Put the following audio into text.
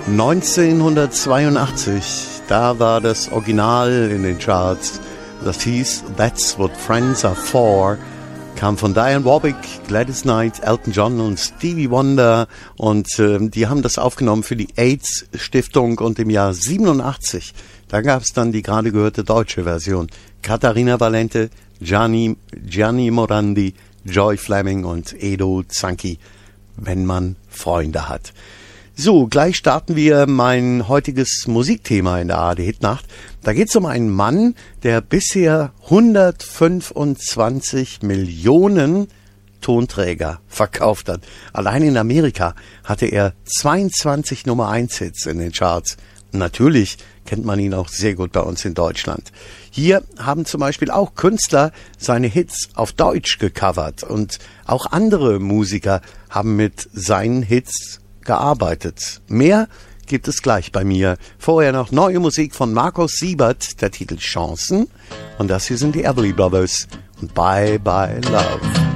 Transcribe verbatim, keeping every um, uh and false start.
neunzehnhundertzweiundachtzig, da war das Original in den Charts. Das hieß That's What Friends Are For, kam von Diane Warwick, Gladys Knight, Elton John und Stevie Wonder, und äh, die haben das aufgenommen für die AIDS-Stiftung, und im Jahr siebenundachtzig, da gab es dann die gerade gehörte deutsche Version. Katharina Valente, Gianni, Gianni Morandi, Joy Fleming und Edo Zanki, wenn man Freunde hat. So, gleich starten wir mein heutiges Musikthema in der A R D-Hitnacht. Da geht es um einen Mann, der bisher hundertfünfundzwanzig Millionen Tonträger verkauft hat. Allein in Amerika hatte er zweiundzwanzig Nummer eins Hits in den Charts. Natürlich kennt man ihn auch sehr gut bei uns in Deutschland. Hier haben zum Beispiel auch Künstler seine Hits auf Deutsch gecovert, und auch andere Musiker haben mit seinen Hits gearbeitet. Mehr gibt es gleich bei mir. Vorher noch neue Musik von Markus Siebert, der Titel Chancen. Und das hier sind die Everly Brothers und Bye Bye Love.